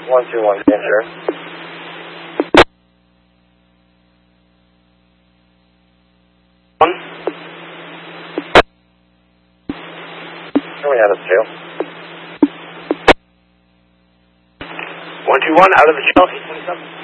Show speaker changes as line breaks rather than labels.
121, danger. Coming out of the tail.
121 out of the tail, 827.